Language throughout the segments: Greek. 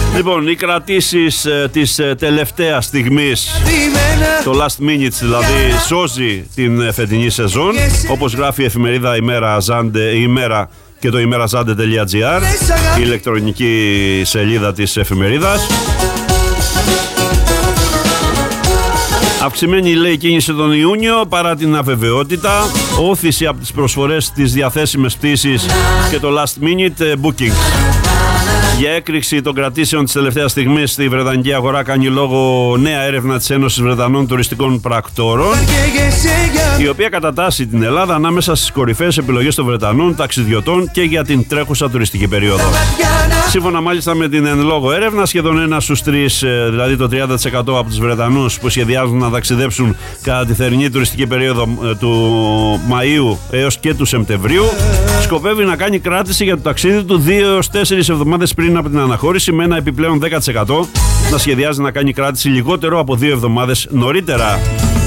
Λοιπόν, οι κρατήσεις της τελευταίας στιγμής, το last minute δηλαδή, σώζει την φετινή σεζόν. Όπως γράφει η εφημερίδα ημέρα και το imerazande.gr, η ηλεκτρονική σελίδα της εφημερίδας. Αυξημένη, λέει, κίνηση τον Ιούνιο παρά την αβεβαιότητα, όθηση από τις προσφορές στις διαθέσιμες πτήσεις και το last minute booking. Για έκρηξη των κρατήσεων της τελευταίας στιγμής στη βρετανική αγορά κάνει λόγο νέα έρευνα της Ένωσης Βρετανών Τουριστικών Πρακτόρων, η οποία κατατάσσει την Ελλάδα ανάμεσα στις κορυφαίες επιλογές των Βρετανών ταξιδιωτών και για την τρέχουσα τουριστική περίοδο. Σύμφωνα μάλιστα με την εν λόγω έρευνα, σχεδόν 1 στους 3, δηλαδή το 30% από τους Βρετανούς που σχεδιάζουν να ταξιδέψουν κατά τη θερινή τουριστική περίοδο του Μαΐου έως και του Σεπτεμβρίου, σκοπεύει να κάνει κράτηση για το ταξίδι του 2 έως 4 εβδομάδες πριν από την αναχώρηση, με ένα επιπλέον 10% να σχεδιάζει να κάνει κράτηση λιγότερο από 2 εβδομάδες νωρίτερα.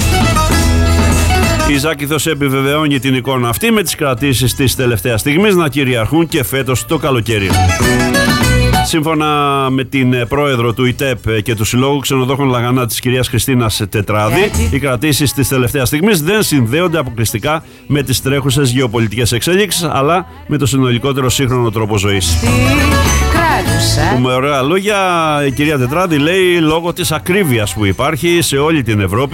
Η Ζάκηθος επιβεβαιώνει την εικόνα αυτή, με τις κρατήσεις της τελευταίας στιγμής να κυριαρχούν και φέτος το καλοκαίρι. Σύμφωνα με την πρόεδρο του ΙΤΕΠ και του Συλλόγου Ξενοδόχων Λαγανά, της κυρίας Χριστίνας Τετράδη, οι κρατήσεις της τελευταίας στιγμής δεν συνδέονται αποκλειστικά με τις τρέχουσες γεωπολιτικές εξέλιξεις, αλλά με το συνολικότερο σύγχρονο τρόπο ζωής. Με ωραία λόγια, η κυρία Τετράδη λέει, λόγω της ακρίβειας που υπάρχει σε όλη την Ευρώπη.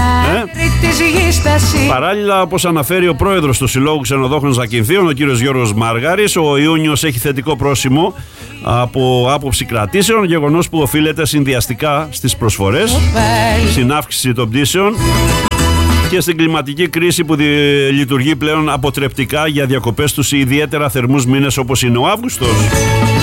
Παράλληλα, όπως αναφέρει ο πρόεδρος του Συλλόγου Ξενοδόχων Ζακυνθίων, ο κύριος Γιώργος Μαργάρης, ο Ιούνιος έχει θετικό πρόσημο από άποψη κρατήσεων, γεγονός που οφείλεται συνδυαστικά στις προσφορές, στην αύξηση των πτήσεων και στην κλιματική κρίση που λειτουργεί πλέον αποτρεπτικά για διακοπές τους σε ιδιαίτερα θερμούς μήνες όπως είναι ο Αύγουστος.